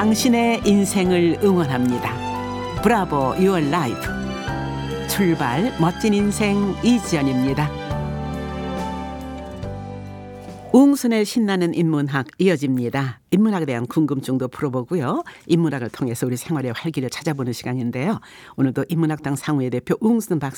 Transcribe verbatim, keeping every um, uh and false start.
당신의 인생을 응원합니다. 브라보 유어 라이프. 출발 멋진 인생 이지연입니다. 웅순의 신나는 인문학 이어집니다. 인문학에 대한 궁금증도 풀어보고요. 인문학을 통해서 우리 생활의 활기를 찾아보는 시간인데요. 오늘도 인문학당 상무의 대표 웅순 박사